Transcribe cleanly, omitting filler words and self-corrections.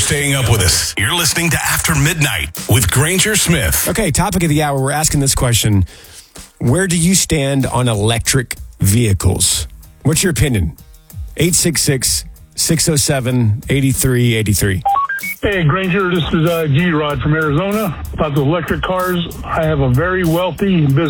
staying up with us. You're listening to After Midnight with Granger Smith. Okay, topic of the hour. We're asking this question. Where do you stand on electric vehicles? What's your opinion? 866-607-8383. Hey, Granger, this is G-Rod from Arizona. About the electric cars, I have a very wealthy business